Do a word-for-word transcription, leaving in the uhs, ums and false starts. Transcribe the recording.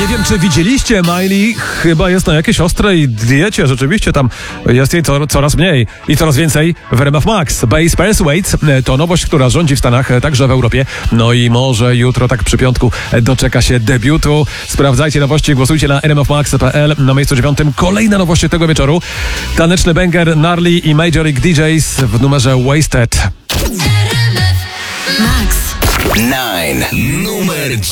wiem, czy widzieliście, Miley chyba jest na jakiejś ostrej diecie. Rzeczywiście tam jest jej co, coraz mniej i coraz więcej w R M F Max. Base Persuade to nowość, która rządzi w Stanach, także w Europie. No i może jutro, tak przy piątku, doczeka się debiutu. Sprawdzajcie nowości, głosujcie na r m f max kropka p l. Na miejscu dziewiątym kolejne nowości tego wieczoru. Taneczny banger Gnarly i Major League D Js w numerze Wasted. Max. dziewięć. Numer